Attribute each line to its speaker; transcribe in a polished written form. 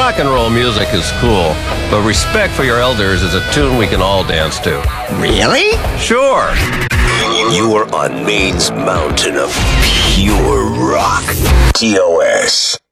Speaker 1: Rock and roll music is cool, but Respect for Your Elders is a tune we can all dance to.
Speaker 2: Really?
Speaker 1: Sure.
Speaker 3: You are on Maine's mountain of pure rock. TOS.